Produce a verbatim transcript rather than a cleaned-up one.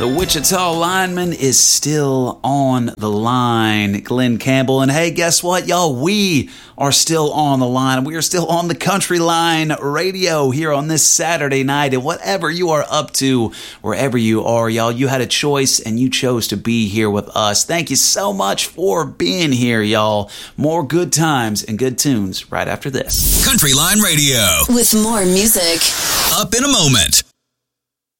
The Wichita lineman is still on the line, Glenn Campbell. And hey, guess what, y'all? We are still on the line. We are still on the Country Line Radio here on this Saturday night. And whatever you are up to, wherever you are, y'all, you had a choice and you chose to be here with us. Thank you so much for being here, y'all. More good times and good tunes right after this. Country Line Radio. With more music. Up in a moment.